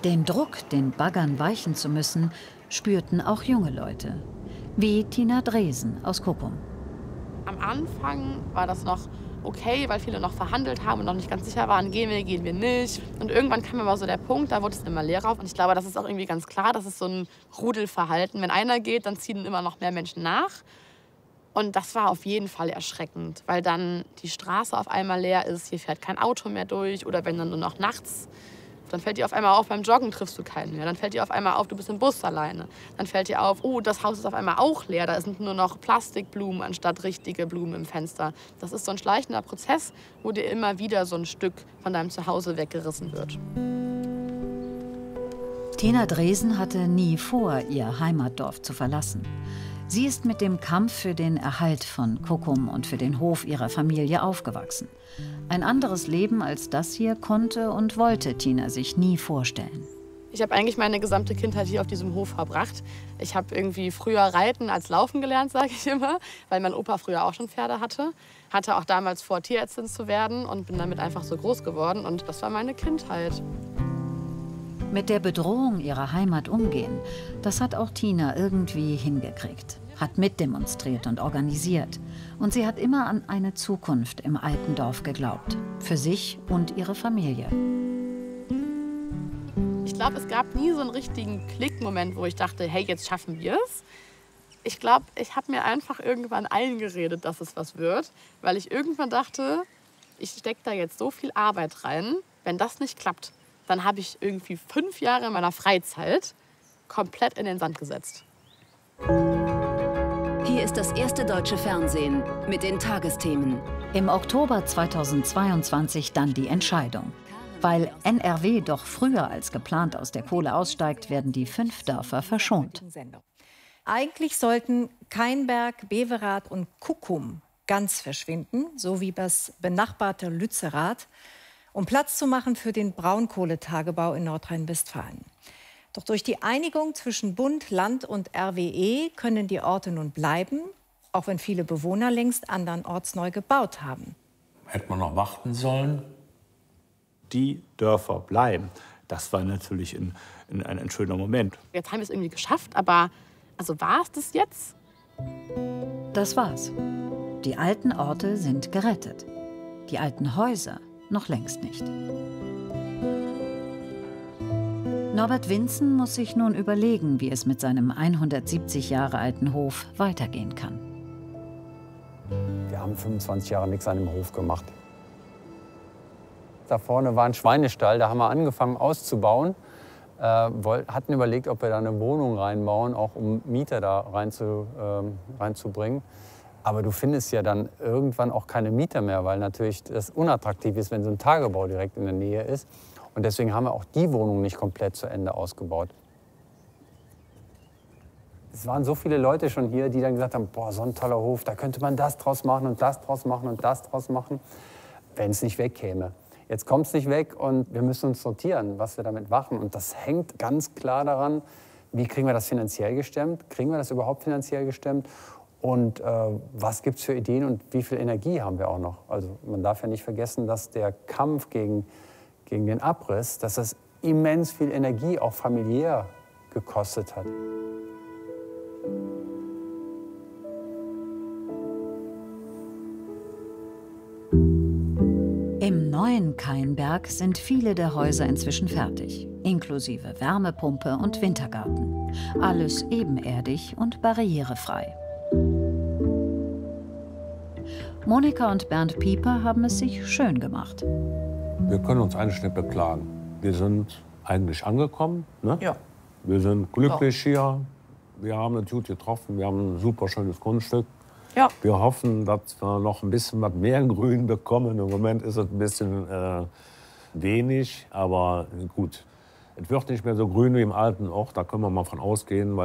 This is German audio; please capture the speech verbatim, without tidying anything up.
Den Druck, den Baggern weichen zu müssen, spürten auch junge Leute. Wie Tina Dresen aus Kuppum. Am Anfang war das noch okay, weil viele noch verhandelt haben und noch nicht ganz sicher waren, gehen wir, gehen wir nicht. Und irgendwann kam aber so der Punkt, da wurde es immer leerer. Und ich glaube, das ist auch irgendwie ganz klar, das ist so ein Rudelverhalten. Wenn einer geht, dann ziehen immer noch mehr Menschen nach. Und das war auf jeden Fall erschreckend, weil dann die Straße auf einmal leer ist, hier fährt kein Auto mehr durch. Oder wenn dann nur noch nachts, dann fällt dir auf einmal auf, beim Joggen triffst du keinen mehr. Dann fällt dir auf einmal auf, du bist im Bus alleine. Dann fällt dir auf, oh, das Haus ist auf einmal auch leer. Da sind nur noch Plastikblumen anstatt richtige Blumen im Fenster. Das ist so ein schleichender Prozess, wo dir immer wieder so ein Stück von deinem Zuhause weggerissen wird. Tina Dresen hatte nie vor, ihr Heimatdorf zu verlassen. Sie ist mit dem Kampf für den Erhalt von Kuppum und für den Hof ihrer Familie aufgewachsen. Ein anderes Leben als das hier konnte und wollte Tina sich nie vorstellen. Ich habe eigentlich meine gesamte Kindheit hier auf diesem Hof verbracht. Ich habe irgendwie früher Reiten als Laufen gelernt, sage ich immer, weil mein Opa früher auch schon Pferde hatte. Hatte auch damals vor, Tierärztin zu werden und bin damit einfach so groß geworden. Und das war meine Kindheit. Mit der Bedrohung ihrer Heimat umgehen, das hat auch Tina irgendwie hingekriegt. Hat mitdemonstriert und organisiert. Und sie hat immer an eine Zukunft im alten Dorf geglaubt. Für sich und ihre Familie. Ich glaube, es gab nie so einen richtigen Klickmoment, wo ich dachte, hey, jetzt schaffen wir es. Ich glaube, ich habe mir einfach irgendwann eingeredet, dass es was wird. Weil ich irgendwann dachte, ich stecke da jetzt so viel Arbeit rein. Wenn das nicht klappt, dann habe ich irgendwie fünf Jahre meiner Freizeit komplett in den Sand gesetzt. Hier ist das erste deutsche Fernsehen mit den Tagesthemen. Im Oktober zweitausendzweiundzwanzig dann die Entscheidung. Weil N R W doch früher als geplant aus der Kohle aussteigt, werden die fünf Dörfer verschont. Eigentlich sollten Kainberg, Beverath und Kuppum ganz verschwinden, so wie das benachbarte Lützerath, um Platz zu machen für den Braunkohletagebau in Nordrhein-Westfalen. Doch durch die Einigung zwischen Bund, Land und R W E können die Orte nun bleiben, auch wenn viele Bewohner längst andernorts neu gebaut haben. Hätte man noch warten sollen? Die Dörfer bleiben. Das war natürlich ein, ein, ein schöner Moment. Jetzt haben wir es irgendwie geschafft, aber also war es das jetzt? Das war's. Die alten Orte sind gerettet. Die alten Häuser noch längst nicht. Norbert Winzen muss sich nun überlegen, wie es mit seinem hundertsiebzig Jahre alten Hof weitergehen kann. Wir haben fünfundzwanzig Jahre nichts an dem Hof gemacht. Da vorne war ein Schweinestall, da haben wir angefangen auszubauen. Äh, hatten überlegt, ob wir da eine Wohnung reinbauen, auch um Mieter da reinzu, äh, reinzubringen. Aber du findest ja dann irgendwann auch keine Mieter mehr, weil natürlich das unattraktiv ist, wenn so ein Tagebau direkt in der Nähe ist. Und deswegen haben wir auch die Wohnung nicht komplett zu Ende ausgebaut. Es waren so viele Leute schon hier, die dann gesagt haben, boah, so ein toller Hof, da könnte man das draus machen und das draus machen und das draus machen, wenn es nicht wegkäme. Jetzt kommt es nicht weg und wir müssen uns sortieren, was wir damit machen. Und das hängt ganz klar daran, wie kriegen wir das finanziell gestemmt? Kriegen wir das überhaupt finanziell gestemmt? Und äh, was gibt es für Ideen und wie viel Energie haben wir auch noch? Also man darf ja nicht vergessen, dass der Kampf gegen, gegen den Abriss, dass das immens viel Energie auch familiär gekostet hat. Im neuen Kainberg sind viele der Häuser inzwischen fertig, inklusive Wärmepumpe und Wintergarten. Alles ebenerdig und barrierefrei. Monika und Bernd Pieper haben es sich schön gemacht. Wir können uns eigentlich nicht beklagen. Wir sind eigentlich angekommen. Ne? Ja. Wir sind glücklich hier. Wir haben es gut getroffen. Wir haben ein super schönes Grundstück. Ja. Wir hoffen, dass wir noch ein bisschen was mehr Grün bekommen. Im Moment ist es ein bisschen äh, wenig, aber gut. Es wird nicht mehr so grün wie im alten Ort, da können wir mal von ausgehen. Weil